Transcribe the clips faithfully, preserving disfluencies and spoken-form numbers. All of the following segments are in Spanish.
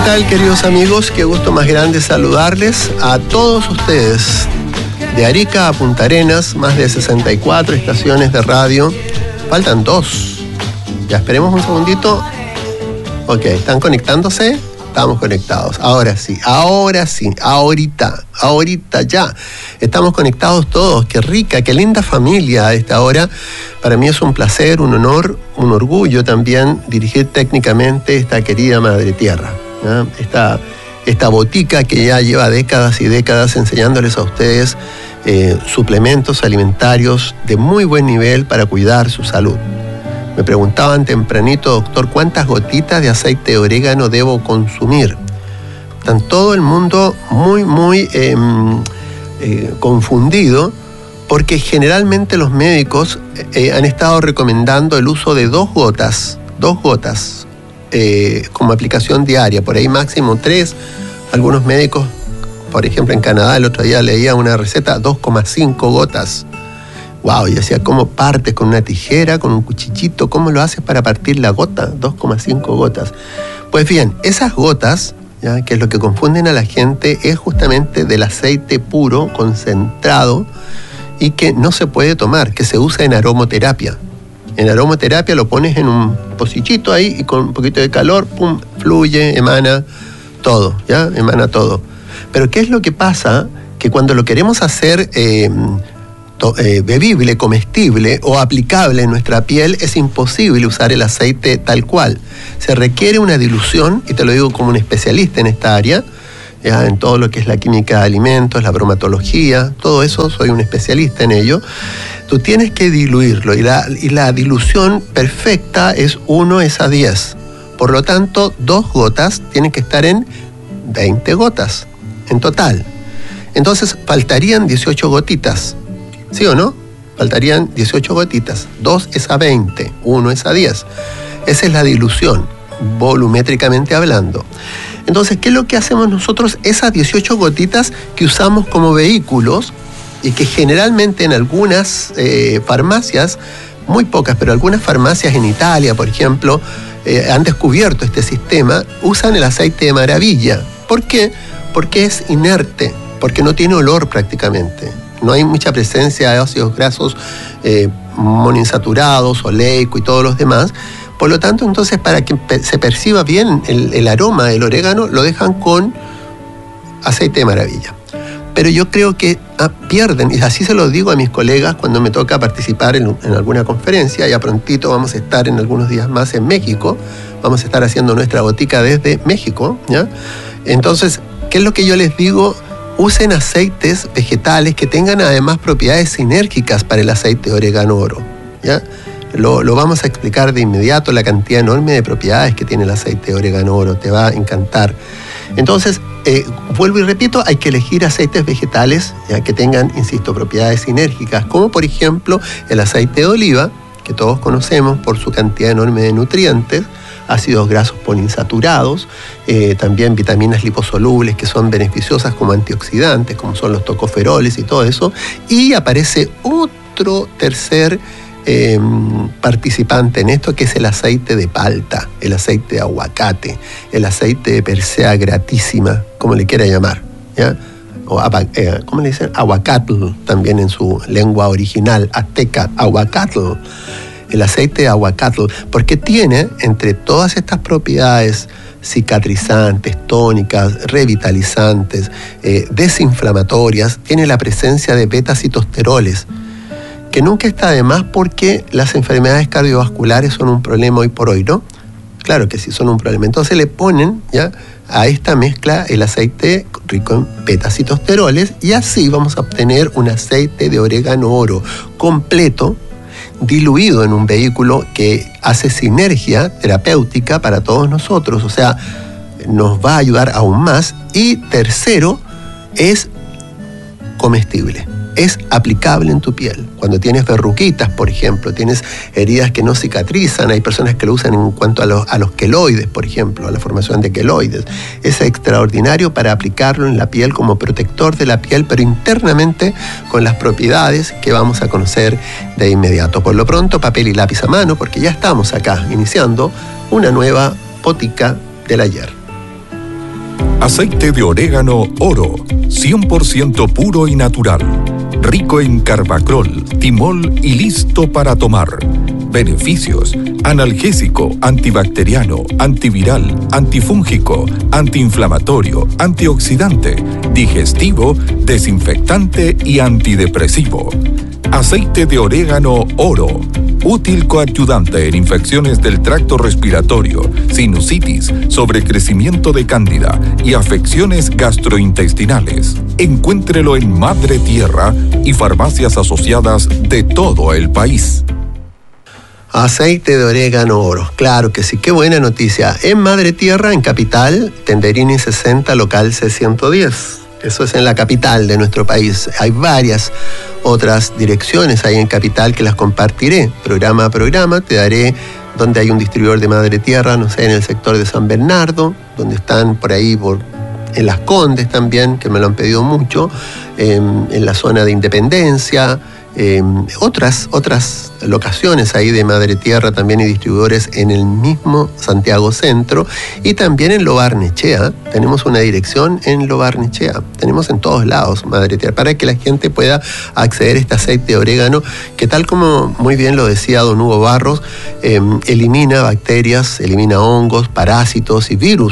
tal, queridos amigos? Qué gusto más grande saludarles a todos ustedes. De Arica a Punta Arenas, más de sesenta y cuatro estaciones de radio. Faltan dos. Ya, esperemos un segundito. Ok, ¿están conectándose? Estamos conectados. Ahora sí, ahora sí, ahorita, ahorita ya. Estamos conectados todos. Qué rica, qué linda familia a esta hora. Para mí es un placer, un honor, un orgullo también dirigir técnicamente esta querida Madre Tierra. ¿Ya? Esta, esta botica que ya lleva décadas y décadas enseñándoles a ustedes eh, suplementos alimentarios de muy buen nivel para cuidar su salud. Me preguntaban tempranito, doctor, ¿cuántas gotitas de aceite de orégano debo consumir? Está todo el mundo muy, muy eh, eh, confundido, porque generalmente los médicos eh, han estado recomendando el uso de dos gotas, dos gotas eh, como aplicación diaria, por ahí máximo tres. Algunos médicos, por ejemplo en Canadá, el otro día leía una receta, dos coma cinco gotas. Wow, y decía, ¿cómo partes con una tijera, con un cuchillito? ¿Cómo lo haces para partir la gota? dos coma cinco gotas. Pues bien, esas gotas, ¿ya?, que es lo que confunden a la gente, es justamente del aceite puro, concentrado, y que no se puede tomar, que se usa en aromoterapia. En aromoterapia lo pones en un pocillito ahí y con un poquito de calor, pum, fluye, emana todo, ¿ya? Emana todo. Pero ¿qué es lo que pasa? Que cuando lo queremos hacer eh, to, eh, bebible, comestible o aplicable en nuestra piel, es imposible usar el aceite tal cual. Se requiere una dilución, y te lo digo como un especialista en esta área, ya, en todo lo que es la química de alimentos, la bromatología, todo eso, soy un especialista en ello. Tú tienes que diluirlo, y la, y la dilución perfecta es uno es a diez. Por lo tanto, dos gotas tienen que estar en veinte gotas en total. Entonces faltarían dieciocho gotitas, ¿sí o no? Faltarían dieciocho gotitas. dos es a veinte, uno es a diez. Esa es la dilución, volumétricamente hablando. Entonces, ¿qué es lo que hacemos nosotros? Esas dieciocho gotitas que usamos como vehículos y que generalmente en algunas eh, farmacias, muy pocas, pero algunas farmacias en Italia, por ejemplo, eh, han descubierto este sistema, usan el aceite de maravilla. ¿Por qué? Porque es inerte, porque no tiene olor prácticamente. No hay mucha presencia de ácidos grasos eh, monoinsaturados, oleico y todos los demás. Por lo tanto, entonces, para que se perciba bien el, el aroma del orégano, lo dejan con aceite de maravilla. Pero yo creo que ah, pierden, y así se lo digo a mis colegas cuando me toca participar en, en alguna conferencia. Ya prontito vamos a estar en algunos días más en México. Vamos a estar haciendo nuestra botica desde México, ¿ya? Entonces, ¿qué es lo que yo les digo? Usen aceites vegetales que tengan además propiedades sinérgicas para el aceite de orégano oro, ¿ya? Lo, lo vamos a explicar de inmediato, la cantidad enorme de propiedades que tiene el aceite de orégano oro, te va a encantar. Entonces, eh, vuelvo y repito, hay que elegir aceites vegetales, ya, que tengan, insisto, propiedades sinérgicas, como por ejemplo el aceite de oliva, que todos conocemos por su cantidad enorme de nutrientes, ácidos grasos poliinsaturados, eh, también vitaminas liposolubles que son beneficiosas como antioxidantes, como son los tocoferoles y todo eso, y aparece otro tercer Eh, participante en esto, que es el aceite de palta, el aceite de aguacate, el aceite de persea gratísima, como le quiera llamar, ¿ya? O eh, ¿cómo le dicen? Aguacatl, también en su lengua original azteca, aguacatl, el aceite de aguacatl, porque tiene entre todas estas propiedades cicatrizantes, tónicas, revitalizantes, eh, desinflamatorias, tiene la presencia de beta-citosteroles, que nunca está de más, porque las enfermedades cardiovasculares son un problema hoy por hoy, ¿no? Claro que sí, son un problema. Entonces le ponen ya a esta mezcla el aceite rico en beta-citosteroles, y así vamos a obtener un aceite de orégano oro completo, diluido en un vehículo que hace sinergia terapéutica para todos nosotros, o sea, nos va a ayudar aún más. Y tercero, es comestible. Es aplicable en tu piel. Cuando tienes verruguitas, por ejemplo, tienes heridas que no cicatrizan, hay personas que lo usan en cuanto a los, a los queloides, por ejemplo, a la formación de queloides. Es extraordinario para aplicarlo en la piel como protector de la piel, pero internamente con las propiedades que vamos a conocer de inmediato. Por lo pronto, papel y lápiz a mano, porque ya estamos acá iniciando una nueva botica del ayer. Aceite de orégano Oro, cien por ciento puro y natural. Rico en carbacrol, timol y listo para tomar. Beneficios: analgésico, antibacteriano, antiviral, antifúngico, antiinflamatorio, antioxidante, digestivo, desinfectante y antidepresivo. Aceite de orégano Oro, útil coadyuvante en infecciones del tracto respiratorio, sinusitis, sobrecrecimiento de cándida y afecciones gastrointestinales. Encuéntrelo en Madre Tierra y farmacias asociadas de todo el país. Aceite de orégano Oro, claro que sí, qué buena noticia. En Madre Tierra, en Capital, Tenderini sesenta, local C ciento diez. Eso es en la capital de nuestro país. Hay varias otras direcciones ahí en Capital que las compartiré programa a programa. Te daré donde hay un distribuidor de Madre Tierra, no sé, en el sector de San Bernardo, donde están por ahí, por, en Las Condes también, que me lo han pedido mucho, eh, en la zona de Independencia, eh, otras, otras locaciones ahí de Madre Tierra también y distribuidores en el mismo Santiago Centro y también en Lo Barnechea. Tenemos una dirección en Lo Barnechea. Tenemos en todos lados Madre Tierra para que la gente pueda acceder a este aceite de orégano que, tal como muy bien lo decía don Hugo Barros, eh, elimina bacterias, elimina hongos, parásitos y virus.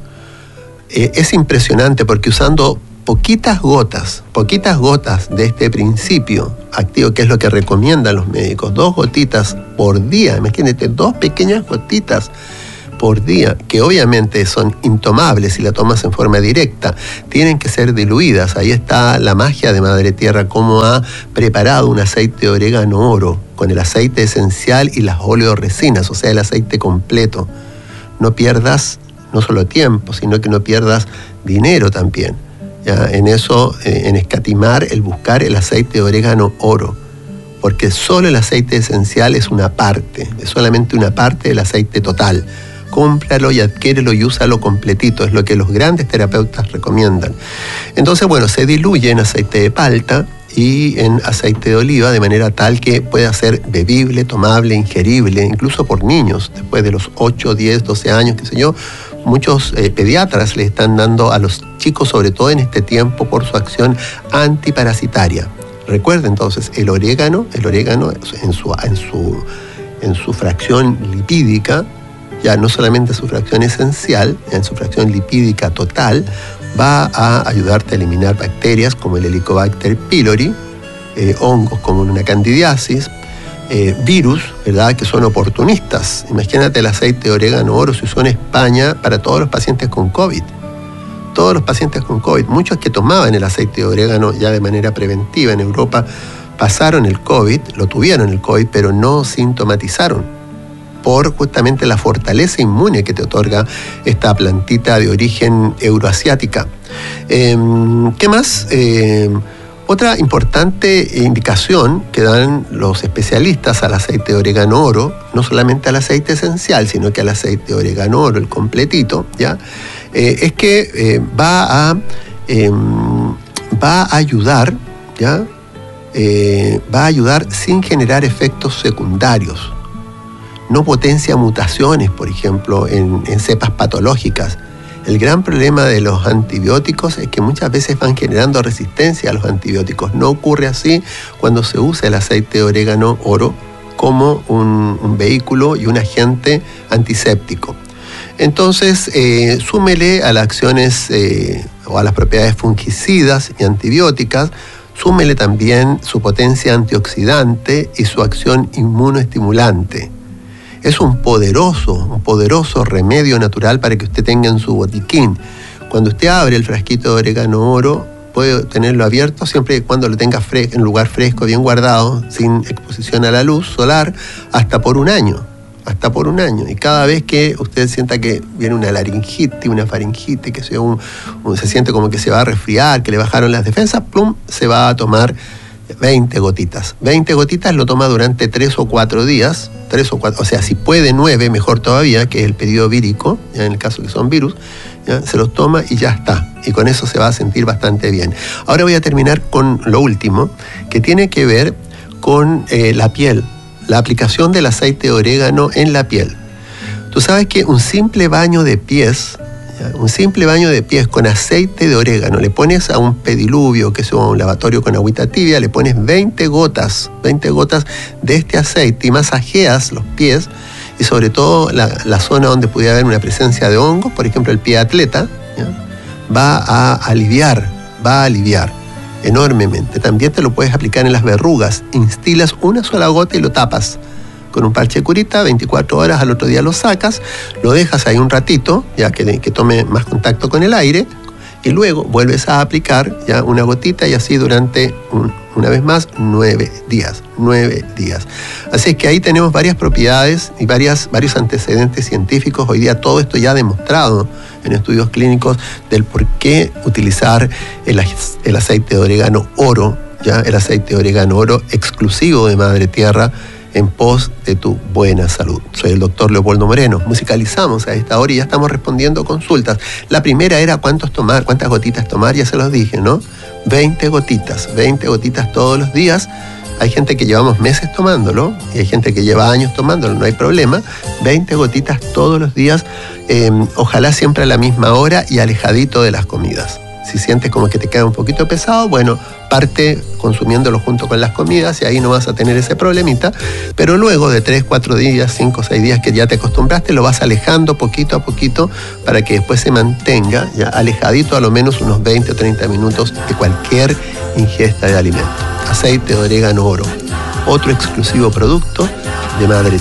Eh, es impresionante porque usando poquitas gotas, poquitas gotas de este principio activo, que es lo que recomiendan los médicos, dos gotitas por día, imagínate, dos pequeñas gotitas por día, que obviamente son intomables si la tomas en forma directa, tienen que ser diluidas. Ahí está la magia de Madre Tierra, cómo ha preparado un aceite de orégano Oro, con el aceite esencial y las oleoresinas, o sea, el aceite completo. No pierdas no solo tiempo, sino que no pierdas dinero también. ¿Ya? En eso, eh, en escatimar, el buscar el aceite de orégano Oro, porque solo el aceite esencial es una parte, es solamente una parte del aceite total. Cómpralo y adquiérelo y úsalo completito, es lo que los grandes terapeutas recomiendan. Entonces, bueno, se diluye en aceite de palta y en aceite de oliva de manera tal que pueda ser bebible, tomable, ingerible, incluso por niños, después de los ocho, diez, doce años, qué sé yo. Muchos eh, pediatras le están dando a los chicos, sobre todo en este tiempo, por su acción antiparasitaria. Recuerden entonces, el orégano, el orégano en su, en su, en su fracción lipídica, ya no solamente su fracción esencial, en su fracción lipídica total, va a ayudarte a eliminar bacterias como el Helicobacter pylori, eh, hongos como una candidiasis, eh, virus, ¿verdad?, que son oportunistas. Imagínate el aceite de orégano Oro se usó en España para todos los pacientes con COVID. Todos los pacientes con COVID, muchos que tomaban el aceite de orégano ya de manera preventiva en Europa, pasaron el COVID, lo tuvieron el COVID, pero no sintomatizaron, por justamente la fortaleza inmune que te otorga esta plantita de origen euroasiática. Eh, ¿Qué más? Eh, otra importante indicación que dan los especialistas al aceite de orégano Oro, no solamente al aceite esencial, sino que al aceite de orégano Oro, el completito, ¿ya? Eh, es que eh, va, a, eh, va a ayudar, ¿ya? Eh, va a ayudar sin generar efectos secundarios. No potencia mutaciones, por ejemplo, en, en cepas patológicas. El gran problema de los antibióticos es que muchas veces van generando resistencia a los antibióticos. No ocurre así cuando se usa el aceite de orégano Oro como un, un vehículo y un agente antiséptico. Entonces, eh, súmele a las acciones eh, o a las propiedades fungicidas y antibióticas, súmele también su potencia antioxidante y su acción inmunoestimulante. Es un poderoso, un poderoso remedio natural para que usted tenga en su botiquín. Cuando usted abre el frasquito de orégano Oro, puede tenerlo abierto siempre y cuando lo tenga fres- en un lugar fresco, bien guardado, sin exposición a la luz solar, hasta por un año. Hasta por un año. Y cada vez que usted sienta que viene una laringitis, una faringitis, que se, un, un, se siente como que se va a resfriar, que le bajaron las defensas, plum, se va a tomar veinte gotitas. veinte gotitas lo toma durante tres o cuatro días, tres o cuatro, o sea, si puede nueve, mejor todavía, que es el periodo vírico, ya en el caso que son virus, ya, se los toma y ya está. Y con eso se va a sentir bastante bien. Ahora voy a terminar con lo último, que tiene que ver con eh, la piel, la aplicación del aceite de orégano en la piel. Tú sabes que un simple baño de pies, ¿ya? Un simple baño de pies con aceite de orégano. Le pones a un pediluvio, que es un lavatorio con agüita tibia, le pones veinte gotas, veinte gotas de este aceite y masajeas los pies y sobre todo la, la zona donde pudiera haber una presencia de hongos, por ejemplo el pie atleta, ¿ya? Va a aliviar, va a aliviar enormemente. También te lo puedes aplicar en las verrugas. Instilas una sola gota y lo tapas con un parche curita, veinticuatro horas, al otro día lo sacas, lo dejas ahí un ratito, ya que, que tome más contacto con el aire, y luego vuelves a aplicar ya una gotita y así durante, un, una vez más, nueve días, nueve días. Así es que ahí tenemos varias propiedades y varias, varios antecedentes científicos. Hoy día todo esto ya demostrado en estudios clínicos del por qué utilizar el, el aceite de orégano oro, ya el aceite de orégano oro exclusivo de Madre Tierra, en pos de tu buena salud. Soy el doctor Leopoldo Moreno. Musicalizamos a esta hora y ya estamos respondiendo consultas. La primera era cuántos tomar, cuántas gotitas tomar, ya se los dije, ¿no? veinte gotitas, veinte gotitas todos los días. Hay gente que llevamos meses tomándolo y hay gente que lleva años tomándolo, no hay problema. veinte gotitas todos los días, eh, ojalá siempre a la misma hora y alejadito de las comidas. Si sientes como que te queda un poquito pesado, bueno, parte consumiéndolo junto con las comidas y ahí no vas a tener ese problemita, pero luego de tres, cuatro días, cinco, seis días que ya te acostumbraste, lo vas alejando poquito a poquito para que después se mantenga ya alejadito a lo menos unos veinte o treinta minutos de cualquier ingesta de alimento. Aceite de orégano oro, otro exclusivo producto de Madre